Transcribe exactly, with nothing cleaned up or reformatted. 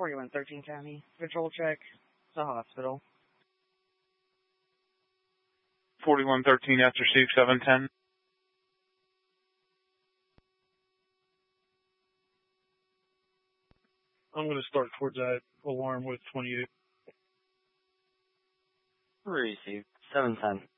forty-one thirteen County. Patrol check. The hospital. forty-one thirteen after Steve seven ten. I'm going to start towards that alarm with twenty-eight. Receive. seven ten.